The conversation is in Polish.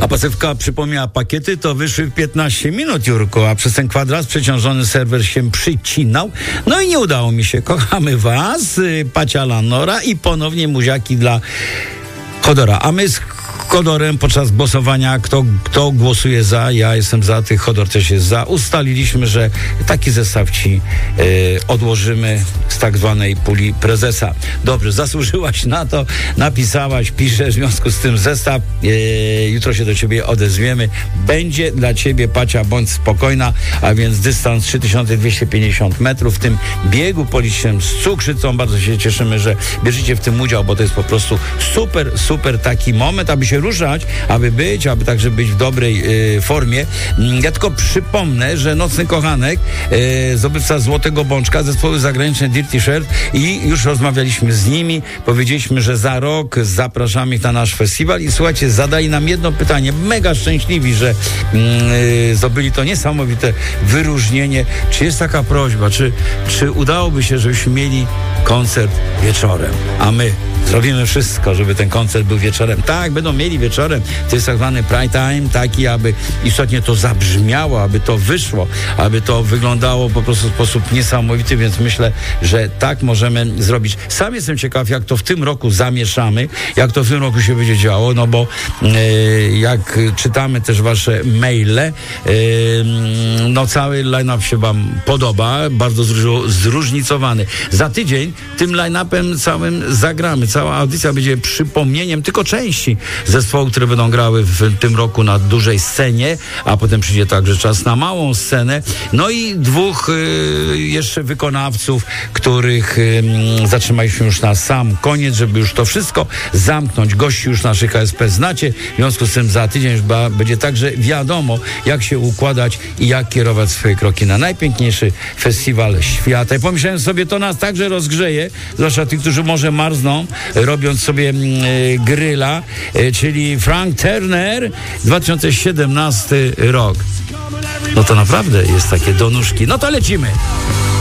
A pasywka przypomniała pakiety, to wyszły w 15 minut, Jurko, a przez ten kwadrat przeciążony serwer się przycinał. No i nie udało mi się. Kochamy was, Pacia Lanora i ponownie muziaki dla Chodora. A my z Chodorem podczas głosowania, kto głosuje za, ja jestem za, ty Chodor też jest za. Ustaliliśmy, że taki zestaw ci odłożymy z tak zwanej puli prezesa. Dobrze, zasłużyłaś na to, napisałaś, piszesz, w związku z tym zestaw. Jutro się do ciebie odezwiemy. Będzie dla ciebie, Pacia, bądź spokojna, a więc dystans 3250 metrów w tym biegu policznym z Cukrzycą. Bardzo się cieszymy, że bierzecie w tym udział, bo to jest po prostu super taki moment, aby się ruszać, aby także być w dobrej formie. Ja tylko przypomnę, że Nocny Kochanek, zdobywca Złotego Bączka, zespoły zagraniczne Dirty Shirt, i już rozmawialiśmy z nimi, powiedzieliśmy, że za rok zapraszamy ich na nasz festiwal i słuchajcie, zadali nam jedno pytanie, mega szczęśliwi, że zdobyli to niesamowite wyróżnienie. Czy jest taka prośba, czy udałoby się, żebyśmy mieli koncert wieczorem, a my zrobimy wszystko, żeby ten koncert był wieczorem. Tak, będą mieli wieczorem. To jest tak zwany prime time, taki, aby istotnie to zabrzmiało, aby to wyszło, aby to wyglądało po prostu w sposób niesamowity, więc myślę, że tak możemy zrobić. Sam jestem ciekaw, jak to w tym roku zamieszamy, jak to w tym roku się będzie działo, no bo jak czytamy też wasze maile, no cały line-up się wam podoba, bardzo zróżnicowany. Za tydzień tym line-upem całym zagramy. Cała audycja będzie przypomnieniem tylko części zespołów, które będą grały w tym roku na dużej scenie, a potem przyjdzie także czas na małą scenę. No i dwóch jeszcze wykonawców, których zatrzymaliśmy już na sam koniec, żeby już to wszystko zamknąć. Gości już naszych KSP znacie, w związku z tym za tydzień już będzie także wiadomo, jak się układać i jak kierować swoje kroki na najpiękniejszy festiwal świata. I pomyślałem sobie, to nas także rozgrzeje, zwłaszcza tych, którzy może marzną, robiąc sobie gryla, czyli Frank Turner, 2017 rok. No to naprawdę jest takie do nóżki. No to lecimy.